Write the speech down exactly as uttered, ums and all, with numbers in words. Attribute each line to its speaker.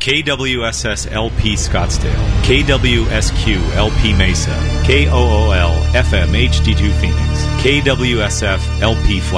Speaker 1: K W S S L P Scottsdale, K W S Q L P Mesa, K O O L F M H D two Phoenix, K W S F L P Flat.